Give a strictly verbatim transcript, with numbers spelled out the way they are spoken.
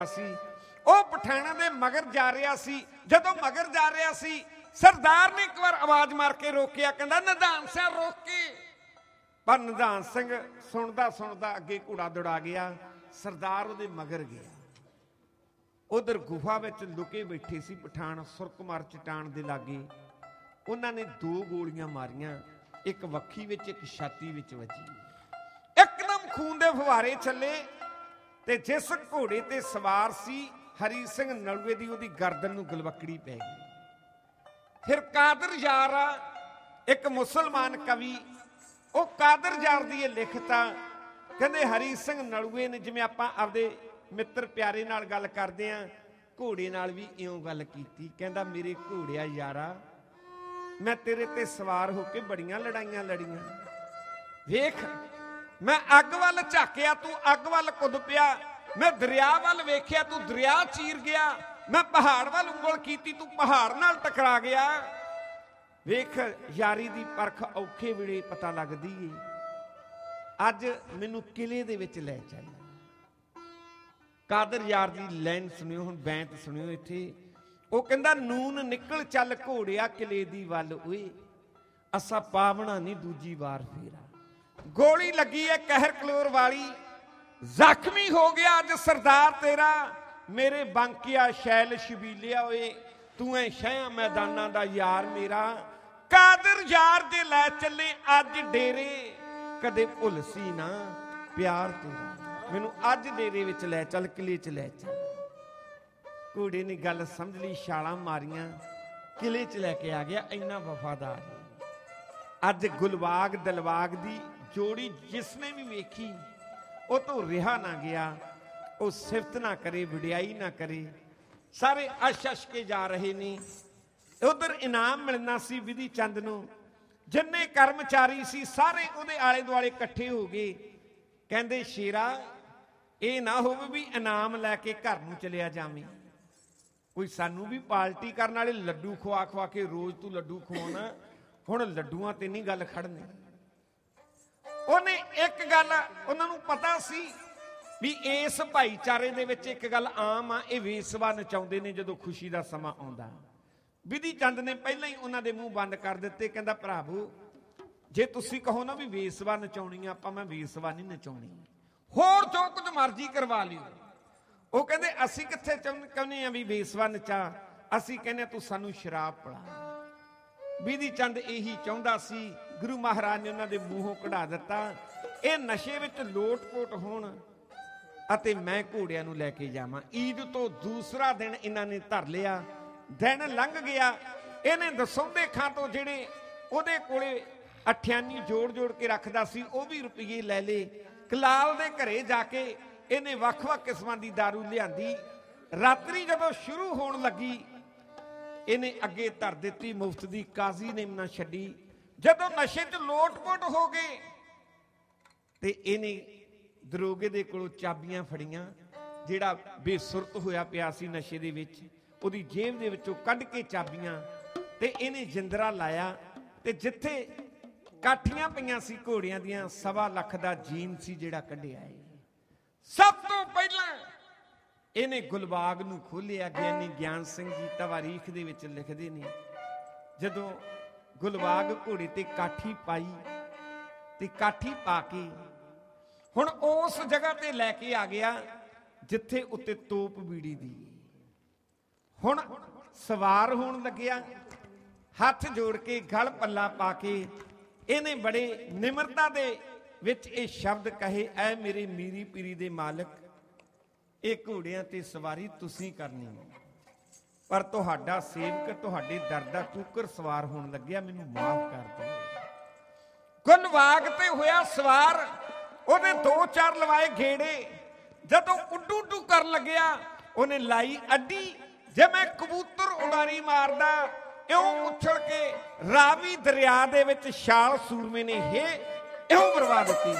ਉਹ ਪਠਾਣਾ ਦੇ ਮਗਰ ਜਾ ਰਿਹਾ ਸੀ। ਜਦੋਂ ਮਗਰ ਜਾ ਰਿਹਾ ਸੀ, ਸਰਦਾਰ ਨੇ ਇੱਕ ਵਾਰ ਆਵਾਜ਼ ਮਾਰ ਕੇ ਰੋਕਿਆ, ਕਹਿੰਦਾ ਨਿਧਾਨ ਸਿੰਘ ਰੋਕੇ। ਪਰ ਨਿਧਾਨ ਸਿੰਘ ਸੁਣਦਾ ਸੁਣਦਾ ਅੱਗੇ ਘੋੜਾ ਦੌੜਾ ਗਿਆ, ਸਰਦਾਰ ਉਹਦੇ ਮਗਰ ਗਿਆ। ਉਧਰ ਗੁਫਾ ਵਿੱਚ ਲੁਕੇ ਬੈਠੇ ਸੀ ਪਠਾਨ, ਸੁਰਕੁਮਾਰ ਚਟਾਨ ਦੇ ਲਾਗੇ। ਉਹਨਾਂ ਨੇ ਦੋ ਗੋਲੀਆਂ ਮਾਰੀਆਂ, ਇੱਕ ਵੱਖੀ ਵਿੱਚ, ਇੱਕ ਛਾਤੀ ਵਿੱਚ ਵੱਜੀ। ਇੱਕਦਮ ਖੂਨ ਦੇ ਫੁਹਾਰੇ ਚੱਲੇ ਤੇ ਜਿਸ ਘੋੜੇ ਤੇ ਸਵਾਰ ਸੀ ਹਰੀ ਸਿੰਘ ਨਲੂਏ ਦੀ, ਉਹਦੀ ਗਰਦਨ ਨੂੰ ਗਲਵੱਕੜੀ ਪੈ ਗਈ। ਫਿਰ ਕਾਦਰ ਯਾਰ ਆ ਇੱਕ ਮੁਸਲਮਾਨ ਕਵੀ, ਉਹ ਕਾਦਰ ਯਾਰ ਦੀ ਇਹ ਲਿਖਤ ਆ, ਕਹਿੰਦੇ ਹਰੀ ਸਿੰਘ ਨਲੂਏ ਨੇ ਜਿਵੇਂ ਆਪਾਂ ਆਪਦੇ ਮਿੱਤਰ ਪਿਆਰੇ ਨਾਲ ਗੱਲ ਕਰਦੇ ਆ, ਘੋੜੇ ਨਾਲ ਵੀ ਇਉਂ ਗੱਲ ਕੀਤੀ। ਕਹਿੰਦਾ ਮੇਰੇ ਘੋੜਿਆ ਯਾਰਾ, ਮੈਂ ਤੇਰੇ ਤੇ ਸਵਾਰ ਹੋ ਕੇ ਬੜੀਆਂ ਲੜਾਈਆਂ ਲੜੀਆਂ। ਵੇਖ ਮੈਂ ਅੱਗ ਵੱਲ ਝਾਕਿਆ, ਤੂੰ ਅੱਗ ਵੱਲ ਕੁੱਦ ਪਿਆ। ਮੈਂ ਦਰਿਆ ਵੱਲ ਵੇਖਿਆ, ਤੂੰ ਦਰਿਆ ਚੀਰ ਗਿਆ। ਮੈਂ ਪਹਾੜ ਵੱਲ ਉਂਗਲ ਕੀਤੀ, ਤੂੰ ਪਹਾੜ ਨਾਲ ਟਕਰਾ ਗਿਆ। ਵੇਖ ਯਾਰੀ ਦੀ ਪਰਖ ਔਖੇ ਵੇਲੇ ਪਤਾ ਲੱਗਦੀ ਏ। ਅੱਜ ਮੈਨੂੰ ਕਿਲੇ ਦੇ ਵਿੱਚ ਲੈ ਚੱਲ। ਕਾਦਰ ਯਾਰ ਦੀ ਲਾਈਨ ਸੁਣਿਓ, ਹੁਣ ਬੈਂਤ ਸੁਣਿਓ ਇੱਥੇ। ਉਹ ਕਹਿੰਦਾ ਨੂਨ ਨਿਕਲ ਚੱਲ ਘੋੜਿਆ ਕਿਲੇ ਦੀ ਵੱਲ, ਓਏ ਅਸਾਂ ਪਾਵਣਾ ਨਹੀਂ ਦੂਜੀ ਵਾਰ ਫੇਰਾ। ਗੋਲੀ ਲੱਗੀ ਹੈ ਕਹਿਰ ਕਲੋਰ ਵਾਲੀ, ਜ਼ਖਮੀ ਹੋ ਗਿਆ ਅੱਜ ਸਰਦਾਰ ਤੇਰਾ। ਮੇਰੇ ਬਾਂਕਿਆ ਸ਼ੈਲ ਸ਼ਬੀਲਿਆ, ਓਏ ਤੂੰ ਐ ਸ਼ਹਿਆਂ ਮੈਦਾਨਾਂ ਦਾ ਯਾਰ ਮੇਰਾ। ਕਾਦਰ ਯਾਰ ਦੇ ਲੈ ਚੱਲੇ ਅੱਜ ਡੇਰੇ, ਕਦੇ ਭੁੱਲ ਸੀ ਨਾ ਪਿਆਰ ਤੇਰਾ। ਮੈਨੂੰ ਅੱਜ ਡੇਰੇ ਵਿੱਚ ਲੈ ਚੱਲ, ਕਿਲੇ ਚ ਲੈ ਚੱਲ। ਘੋੜੇ ਨੇ ਗੱਲ ਸਮਝ ਲਈ, ਛਾਲਾਂ ਮਾਰੀਆਂ, ਕਿਲੇ ਚ ਲੈ ਕੇ ਆ ਗਿਆ। ਇੰਨਾ ਵਫਾਦਾਰ ਅੱਜ ਗੁਲਬਾਗ ਦਿਲਬਾਗ ਦੀ ਜੋੜੀ ਜਿਸਨੇ ਵੀ ਵੇਖੀ ਉਹ ਤੋਂ ਰਿਹਾ ਨਾ ਗਿਆ। ਉਹ ਸਿਫਤ ਨਾ ਕਰੇ, ਵਡਿਆਈ ਨਾ ਕਰੇ। ਸਾਰੇ ਅਸ਼ ਅਸ਼ ਕੇ ਜਾ ਰਹੇ ਨੇ। ਉਧਰ ਇਨਾਮ ਮਿਲਣਾ ਸੀ ਵਿਧੀ ਚੰਦ ਨੂੰ। ਜਿੰਨੇ ਕਰਮਚਾਰੀ ਸੀ ਸਾਰੇ ਉਹਦੇ ਆਲੇ ਦੁਆਲੇ ਇਕੱਠੇ ਹੋ ਗਏ। ਕਹਿੰਦੇ ਸ਼ੇਰਾ, ਇਹ ਨਾ ਹੋਵੇ ਵੀ ਇਨਾਮ ਲੈ ਕੇ ਘਰ ਨੂੰ ਚਲਿਆ ਜਾਵੇਂ। ਕੋਈ ਸਾਨੂੰ ਵੀ ਪਾਰਟੀ ਕਰਨ ਵਾਲੇ ਲੱਡੂ ਖਵਾ ਖਵਾ ਕੇ ਰੋਜ਼ ਤੂੰ ਲੱਡੂ ਖਵਾਉਣਾ, ਹੁਣ ਲੱਡੂਆਂ ਤੇ ਨਹੀਂ ਗੱਲ ਖੜਨੀ। ਉਹਨੇ ਇੱਕ ਗੱਲ, ਉਹਨਾਂ ਨੂੰ ਪਤਾ ਸੀ ਵੀ ਇਸ ਭਾਈਚਾਰੇ ਦੇ ਵਿੱਚ ਇੱਕ ਗੱਲ ਆਮ ਆ, ਇਹ ਵੇਸਵਾ ਨਚਾਉਂਦੇ ਨੇ ਜਦੋਂ ਖੁਸ਼ੀ ਦਾ ਸਮਾਂ ਆਉਂਦਾ। ਵਿਧੀ ਚੰਦ ਨੇ ਪਹਿਲਾਂ ਹੀ ਉਹਨਾਂ ਦੇ ਮੂੰਹ ਬੰਦ ਕਰ ਦਿੱਤੇ। ਕਹਿੰਦਾ ਭਰਾਵੋ, ਜੇ ਤੁਸੀਂ ਕਹੋ ਨਾ ਵੀ ਵੇਸਵਾ ਨਚਾਉਣੀ ਆ, ਆਪਾਂ ਮੈਂ ਵੇਸਵਾ ਨਹੀਂ ਨਚਾਉਣੀ, ਹੋਰ ਜੋ ਕੁਝ ਮਰਜ਼ੀ ਕਰਵਾ ਲਿਓ। ਉਹ ਕਹਿੰਦੇ ਅਸੀਂ ਕਿੱਥੇ ਚਾਹੁੰਦੇ ਆ ਵੀ ਵੇਸਵਾ ਨਚਾ, ਅਸੀਂ ਕਹਿੰਦੇ ਤੂੰ ਸਾਨੂੰ ਸ਼ਰਾਬ ਪਿਲਾ। ਵਿਧੀ ਚੰਦ ਇਹੀ ਚਾਹੁੰਦਾ ਸੀ। ਗੁਰੂ ਮਹਾਰਾਜ ਨੇ ਉਹਨਾਂ ਦੇ ਮੂੰਹੋਂ ਕਢਾ ਦਿੱਤਾ, ਇਹ ਨਸ਼ੇ ਵਿੱਚ ਲੋਟ-ਪੋਟ ਹੋਣ ਅਤੇ ਮੈਂ ਘੋੜਿਆਂ ਨੂੰ ਲੈ ਕੇ ਜਾਵਾਂ। ਈਦ ਤੋਂ ਦੂਸਰਾ ਦਿਨ ਇਹਨਾਂ ਨੇ ਧਰ ਲਿਆ। ਦਿਨ ਲੰਘ ਗਿਆ। ਇਹਨੇ ਦਸੌਂਦੇ ਖਾਂ ਤੋਂ ਜਿਹੜੇ ਉਹਦੇ ਕੋਲੇ ਅਠਿਆਨੀ ਜੋੜ ਜੋੜ ਕੇ ਰੱਖਦਾ ਸੀ, ਉਹ ਵੀ ਰੁਪਈਏ ਲੈ ਲਏ। ਕਲਾਲ ਦੇ ਘਰੇ ਜਾ ਕੇ ਇਹਨੇ ਵੱਖ-ਵੱਖ ਕਿਸਮਾਂ ਦੀ ਦਾਰੂ ਲਿਆਂਦੀ। ਰਾਤਰੀ ਜਦੋਂ ਸ਼ੁਰੂ ਹੋਣ ਲੱਗੀ, ਇਹਨੇ ਅੱਗੇ ਧਰ ਦਿੱਤੀ ਮੁਫਤ ਦੀ, ਕਾਜ਼ੀ ਨੇ ਨਾ ਛੱਡੀ। ਜਦੋਂ ਨਸ਼ੇ 'ਚ ਲੋਟ-ਪੋਟ ਹੋ ਗਏ ਤੇ ਇਹਨੇ ਦਰੋਗੇ ਦੇ ਕੋਲੋਂ ਚਾਬੀਆਂ ਫੜੀਆਂ। ਜਿਹੜਾ ਬੇਸੁਰਤ ਹੋਇਆ ਪਿਆ ਸੀ ਨਸ਼ੇ ਦੇ ਵਿੱਚ, ਉਹਦੀ ਜੇਬ ਦੇ ਵਿੱਚੋਂ ਕੱਢ ਕੇ ਚਾਬੀਆਂ ਤੇ ਇਹਨੇ ਜਿੰਦਰਾ ਲਾਇਆ। ਤੇ ਜਿੱਥੇ ਕਾਠੀਆਂ ਪਈਆਂ ਸੀ ਘੋੜਿਆਂ ਦੀਆਂ, ਸਵਾ ਲੱਖ ਦਾ ਜੀਨ ਸੀ ਜਿਹੜਾ ਕੱਢਿਆ ਹੈ। ਸਭ ਤੋਂ ਪਹਿਲਾਂ ਇਹਨੇ ਗੁਲਬਾਗ ਨੂੰ ਖੋਲਿਆ। ਗਿਆਨੀ ਗਿਆਨ ਸਿੰਘ ਜੀ ਤਵਾਰੀਖ ਦੇ ਵਿੱਚ ਲਿਖਦੇ ਨੇ, ਜਦੋਂ ਗੁਲਬਾਗ ਘੋੜੇ ਤੇ ਕਾਠੀ ਪਾਈ ਤੇ ਕਾਠੀ ਪਾ ਕੇ ਹੁਣ ਉਸ ਜਗ੍ਹਾ ਤੇ ਲੈ ਕੇ ਆ ਗਿਆ ਜਿੱਥੇ ਉੱਤੇ ਤੋਪ ਬੀੜੀ ਦੀ। ਹੁਣ ਸਵਾਰ ਹੋਣ ਲੱਗਿਆ, ਹੱਥ ਜੋੜ ਕੇ ਗਲ ਪੱਲਾ ਪਾ ਕੇ ਇਹਨੇ ਬੜੇ ਨਿਮਰਤਾ ਦੇ ਵਿੱਚ ਇਹ ਸ਼ਬਦ ਕਹੇ, ਐ ਮੇਰੇ ਮੀਰੀ ਪੀਰੀ ਦੇ ਮਾਲਕ, ਇਹ ਘੋੜਿਆਂ ਤੇ ਸਵਾਰੀ ਤੁਸੀਂ ਕਰਨੀ ਹੈ, ਪਰ ਤੁਹਾਡਾ ਸੇਵਕ ਤੁਹਾਡੇ ਦਰ ਦਾ ਕੂਕਰ ਸਵਾਰ ਹੋਣ ਲੱਗਿਆ, ਮੈਨੂੰ ਮਾਫ ਕਰ ਦਿਓ। ਗੁਲਬਾਗ ਤੇ ਹੋਇਆ ਸਵਾਰ, ਉਹਨੇ ਦੋ ਚਾਰ ਲਵਾਏ ਗੇੜੇ। ਜਦੋਂ ਉੱਡੂ ਉੱਡੂ ਕਰਨ ਲੱਗਿਆ, ਉਹਨੇ ਲਾਈ ਅੱਡੀ। ਜੇ ਮੈਂ ਕਬੂਤਰ ਉਡਾਰੀ ਮਾਰਦਾ, ਇਉਂ ਉਛਲ ਕੇ ਰਾਵੀ ਦਰਿਆ ਦੇ ਵਿੱਚ ਛਾਲ ਸੂਰਮੇ ਨੇ ਹੇ ਇਉਂ ਬਰਬਾਦ ਦਿੱਤੀ।